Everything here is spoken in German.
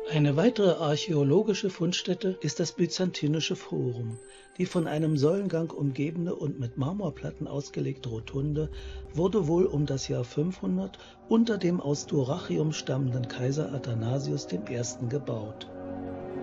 Eine weitere archäologische Fundstätte ist das Byzantinische Forum. Die von einem Säulengang umgebene und mit Marmorplatten ausgelegte Rotunde wurde wohl um das Jahr 500 unter dem aus Dyrrhachium stammenden Kaiser Athanasius I. gebaut.